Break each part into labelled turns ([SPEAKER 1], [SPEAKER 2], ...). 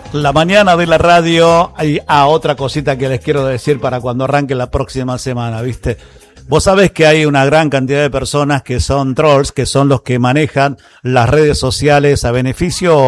[SPEAKER 1] La mañana de la radio. Hay otra cosita que les quiero decir para cuando arranque la próxima semana, ¿viste? Vos sabés que hay una gran cantidad de personas que son trolls, que son los que manejan las redes sociales a beneficio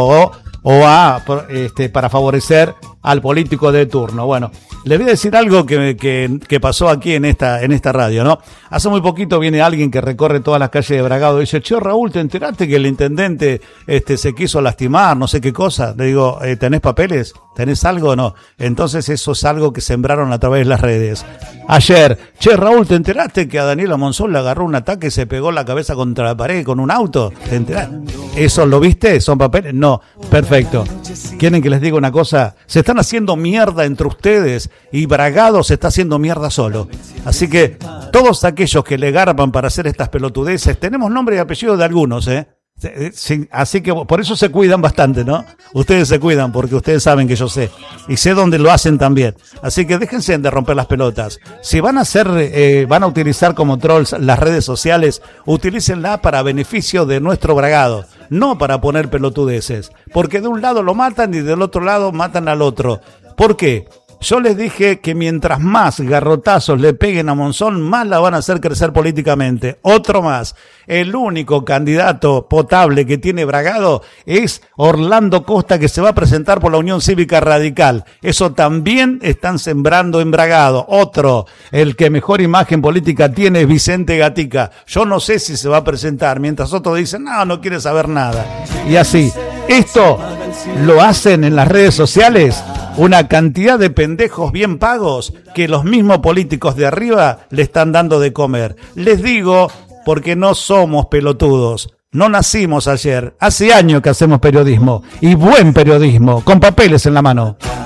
[SPEAKER 1] para favorecer al político de turno. Bueno, les voy a decir algo que pasó aquí en esta radio, ¿no? Hace muy poquito viene alguien que recorre todas las calles de Bragado y dice: che, Raúl, ¿te enteraste que el intendente se quiso lastimar, no sé qué cosa? Le digo, ¿tenés papeles? ¿Tenés algo o no? Entonces eso es algo que sembraron a través de las redes. Ayer, che, Raúl, ¿te enteraste que a Daniela Monzón le agarró un ataque y se pegó la cabeza contra la pared con un auto? ¿Te enteraste? ¿Eso lo viste? ¿Son papeles? No. Perfecto. ¿Quieren que les diga una cosa? Se están haciendo mierda entre ustedes y Bragado se está haciendo mierda solo. Así que todos aquellos que le garpan para hacer estas pelotudeces, tenemos nombre y apellido de algunos, Sí, así que por eso se cuidan bastante, ¿no? Ustedes se cuidan porque ustedes saben que yo sé. Y sé dónde lo hacen también. Así que déjense de romper las pelotas. Si van a utilizar como trolls las redes sociales, utilícenla para beneficio de nuestro Bragado. No para poner pelotudeces. Porque de un lado lo matan y del otro lado matan al otro. ¿Por qué? Yo les dije que mientras más garrotazos le peguen a Monzón, más la van a hacer crecer políticamente. Otro más. El único candidato potable que tiene Bragado es Orlando Costa, que se va a presentar por la Unión Cívica Radical. Eso también están sembrando en Bragado. Otro, el que mejor imagen política tiene es Vicente Gatica. Yo no sé si se va a presentar, mientras otros dicen, no quiere saber nada. Y así. Esto lo hacen en las redes sociales una cantidad de pendejos bien pagos que los mismos políticos de arriba le están dando de comer. Les digo, porque no somos pelotudos. No nacimos ayer. Hace años que hacemos periodismo. Y buen periodismo, con papeles en la mano.